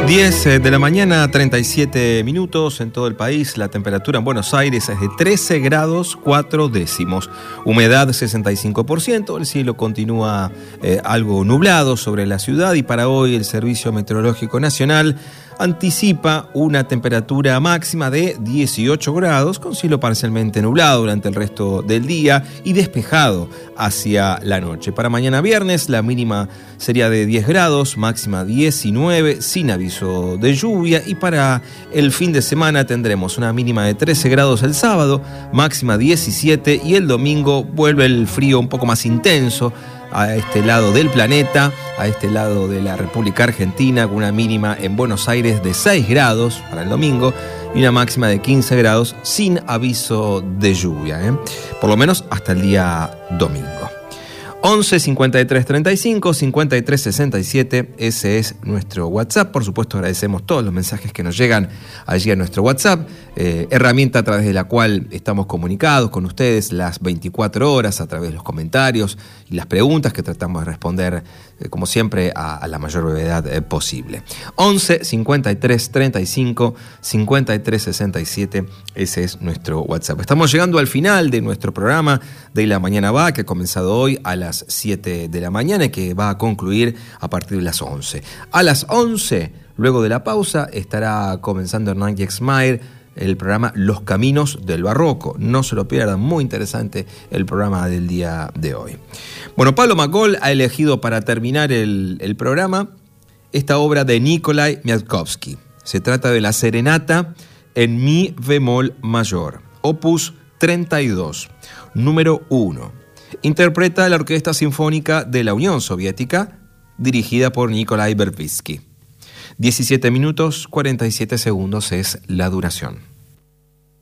10 de la mañana, 37 minutos en todo el país. La temperatura en Buenos Aires es de 13 grados 4 décimos. Humedad 65%. El cielo continúa algo nublado sobre la ciudad y para hoy el Servicio Meteorológico Nacional anticipa una temperatura máxima de 18 grados con cielo parcialmente nublado durante el resto del día y despejado hacia la noche. Para mañana viernes la mínima sería de 10 grados, máxima 19 sin aviso de lluvia, y para el fin de semana tendremos una mínima de 13 grados el sábado, máxima 17, y el domingo vuelve el frío un poco más intenso a este lado del planeta, a este lado de la República Argentina, con una mínima en Buenos Aires de 6 grados para el domingo y una máxima de 15 grados sin aviso de lluvia, por lo menos hasta el día domingo. 11 53 35 53 67, ese es nuestro WhatsApp. Por supuesto, agradecemos todos los mensajes que nos llegan allí a nuestro WhatsApp, herramienta a través de la cual estamos comunicados con ustedes las 24 horas a través de los comentarios y las preguntas que tratamos de responder, como siempre, a la mayor brevedad posible. 11 53 35 53 67, ese es nuestro WhatsApp. Estamos llegando al final de nuestro programa de La Mañana Va, que ha comenzado hoy a las 7 de la mañana y que va a concluir a partir de las 11. A las 11, luego de la pausa, estará comenzando Hernán Yexmayer el programa Los Caminos del Barroco. No se lo pierdan, muy interesante el programa del día de hoy. Bueno, Pablo McCall ha elegido para terminar el programa esta obra de Nikolai Miaskovsky. Se trata de la Serenata en Mi bemol mayor, opus 32, número 1. Interpreta la Orquesta Sinfónica de la Unión Soviética, dirigida por Nikolai Verbitsky. 17 minutos 47 segundos es la duración.